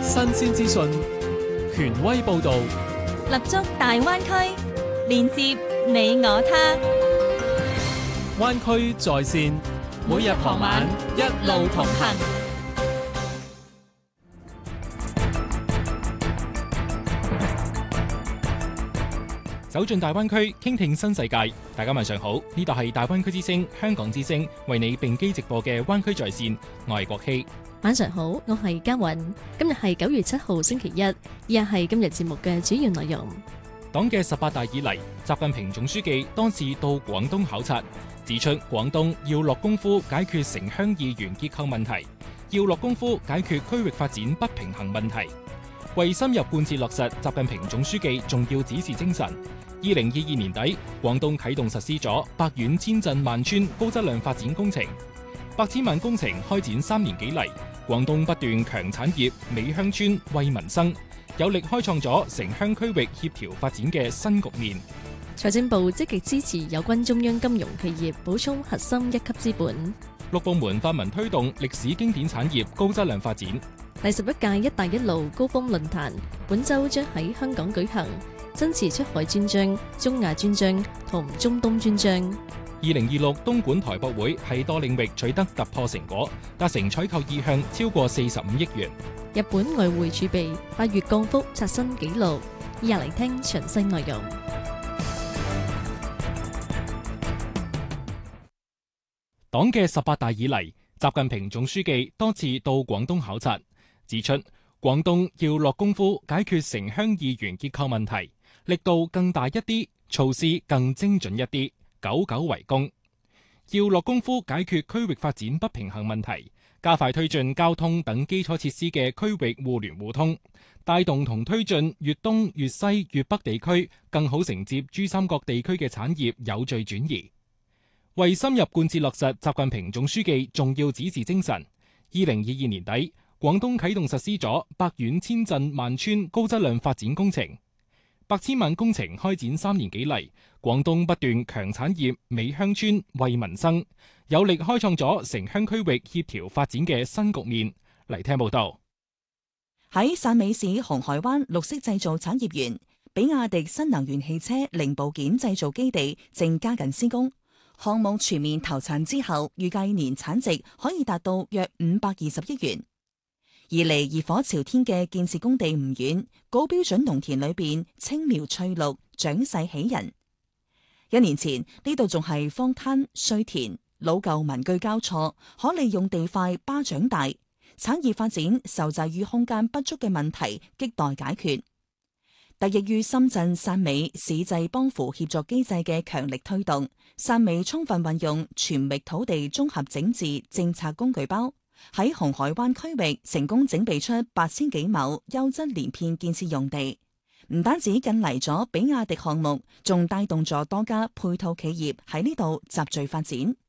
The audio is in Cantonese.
新鮮資訊，權威報導， 立足大灣區，連接你我他。 灣區在線，每日傍晚一路同行。 走進大灣區，傾聽新世界。大家晚上好，呢度係大灣區之聲、香港之聲為你並機直播嘅灣區在線，我係國希。 晚上好，我係嘉韻。今日係9月7號星期一，以下係今日節目嘅主要內容。 黨嘅18大以嚟，習近平總書記多次到廣東考察，指出廣東要落功夫解決城鄉二元結構問題，要落功夫解決區域發展不平衡問題。為深入貫徹落實習近平總書記重要指示精神，2022年底，廣東啟動實施咗百縣千鎮萬村高質量發展工程。百千萬工程開展3年幾嚟，廣東不斷強產業、美鄉村、惠民生，有力開創咗城鄉區域協調發展嘅新局面。 財政部積極支持有關中央金融企業補充核心一級資本。 6部門發文推動歷史經典產業高質量發展。 第11屆一帶一路高峰論壇本週將喺香港舉行，增持出海專章、中亞專章同中東專章。 2026東莞台博會喺多領域取得突破成果，達成採購意向超過45億元。 日本外匯儲備8月降幅刷新紀錄。以下嚟聽詳細內容。 黨嘅18大以嚟，習近平總書記多次到廣東考察，指出廣東要落功夫解決城鄉二元結構問題，力度更大一啲，措施更精準一啲，久久為功。要落功夫解決區域發展不平衡問題，加快推進交通等基礎設施嘅區域互聯互通，帶動同推進粵東、粵西、粵北地區更好承接珠三角地區嘅產業有序轉移。為深入貫徹落實習近平總書記重要指示精神，2022年底，廣東啟動實施咗百縣千鎮萬村高質量發展工程。百千萬工程開展3年幾嚟，廣東不斷強產業、美鄉村、惠民生，有力開創咗城鄉區域協調發展嘅新局面。嚟聽報道。 喺汕尾市紅海灣綠色製造產業園，比亞迪新能源汽車零部件製造基地正加緊施工。項目全面投產之後，預計年產值可以達到約520億元。而離熱火朝天嘅建設工地唔遠，高標準農田裏邊青苗翠綠，長勢喜人。1年前呢度仲係荒灘衰田，老舊民居交錯，可利用地塊巴掌大，產業發展受制於空間不足嘅問題亟待解決。得益於深圳汕尾市際幫扶協作機制嘅強力推動，汕尾充分運用全域土地綜合整治政策工具包，喺紅海灣區域成功整備出8000幾畝優質連片建設用地，唔單止引嚟咗比亞迪項目，仲帶動咗多家配套企業喺呢度集聚發展。